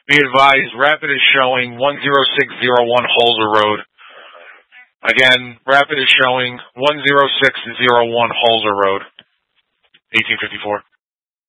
Be advised, rapid is showing 10601 Holzer Road. Again, rapid is showing 10601 Holzer Road, 1854.